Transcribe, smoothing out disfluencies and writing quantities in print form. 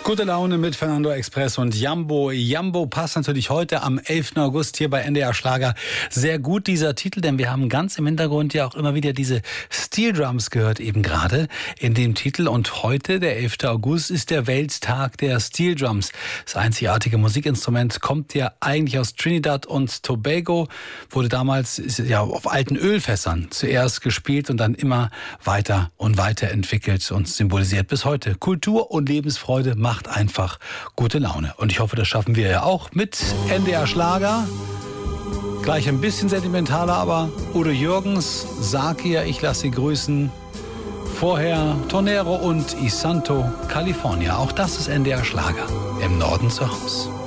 Gute Laune mit Fernando Express und Jambo. Jambo passt natürlich heute am 11. August hier bei NDR Schlager sehr gut, dieser Titel, denn wir haben ganz im Hintergrund ja auch immer wieder diese Steel Drums gehört, eben gerade in dem Titel. Und heute, der 11. August, ist der Welttag der Steel Drums. Das einzigartige Musikinstrument kommt ja eigentlich aus Trinidad und Tobago, wurde damals ja auf alten Ölfässern zuerst gespielt und dann immer weiter und weiter entwickelt und symbolisiert bis heute Kultur und Lebensfreude, macht einfach gute Laune. Und ich hoffe, das schaffen wir ja auch mit NDR Schlager. Gleich ein bisschen sentimentaler, aber Udo Jürgens, Sag ihr, ich lasse Sie grüßen. Vorher Tonero und Isanto, California. Auch das ist NDR Schlager. Im Norden zu Hause.